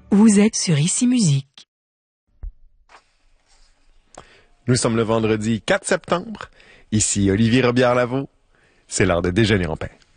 Vous êtes sur Ici Musique. Nous sommes le vendredi 4 septembre. Ici Olivier Robillard-Lavaux. C'est l'heure de déjeuner en paix.